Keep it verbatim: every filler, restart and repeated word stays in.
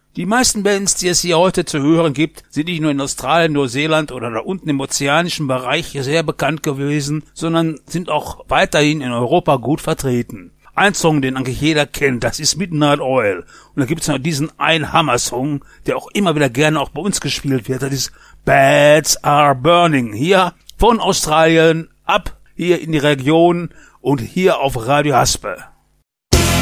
Die meisten Bands, die es hier heute zu hören gibt, sind nicht nur in Australien, Neuseeland oder da unten im ozeanischen Bereich sehr bekannt gewesen, sondern sind auch weiterhin in Europa gut vertreten. Ein Song, den eigentlich jeder kennt, das ist Midnight Oil. Und da gibt es noch diesen einen Hammer-Song, der auch immer wieder gerne auch bei uns gespielt wird. Das ist Beds Are Burning. Hier von Australien ab hier in die Region und hier auf Radio Haspe.